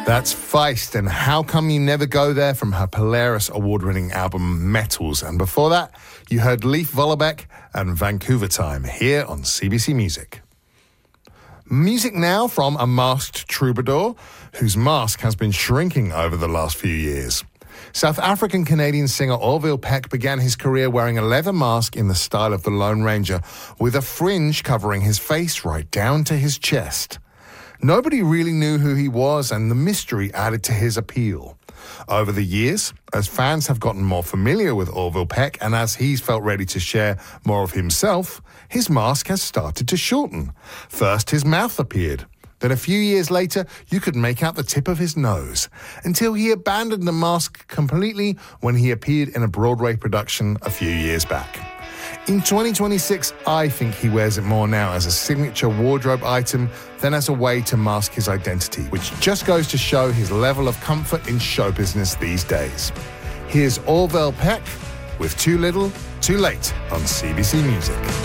That's Feist and How Come You Never Go There from her Polaris award-winning album Metals. And before that, you heard Leif Vollebeck and Vancouver Time here on CBC Music. Music now from a masked troubadour whose mask has been shrinking over the last few years. South African-Canadian singer Orville Peck began his career wearing a leather mask in the style of the Lone Ranger, with a fringe covering his face right down to his chest. Nobody really knew who he was, and the mystery added to his appeal. Over the years, as fans have gotten more familiar with Orville Peck and as he's felt ready to share more of himself, his mask has started to shorten. First, his mouth appeared. Then a few years later, you could make out the tip of his nose, until he abandoned the mask completely when he appeared in a Broadway production a few years back. In 2026, I think he wears it more now as a signature wardrobe item than as a way to mask his identity, which just goes to show his level of comfort in show business these days. Here's Orville Peck with Too Little, Too Late on CBC Music.